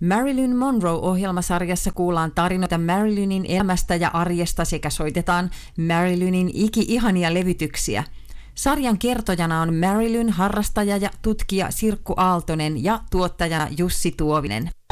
Marilyn Monroe-ohjelmasarjassa kuullaan tarinoita Marilynin elämästä ja arjesta sekä soitetaan Marilynin iki-ihania levytyksiä. Sarjan kertojana on Marilyn, harrastaja ja tutkija Sirkku Aaltonen ja tuottaja Jussi Tuovinen.